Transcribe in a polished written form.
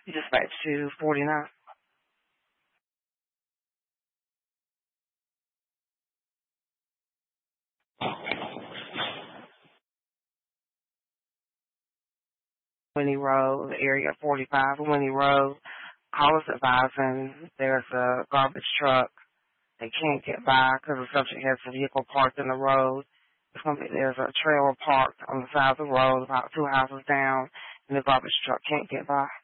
Dispatch to 49. Winnie Road, area 45, Winnie Road. Callers advising there's a garbage truck. They can't get by because the subject has a vehicle parked in the road. There's a trailer parked on the side of the road about 2 houses down, and the garbage truck can't get by.